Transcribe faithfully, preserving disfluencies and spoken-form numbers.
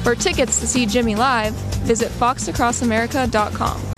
For tickets to see Jimmy live, visit fox across america dot com.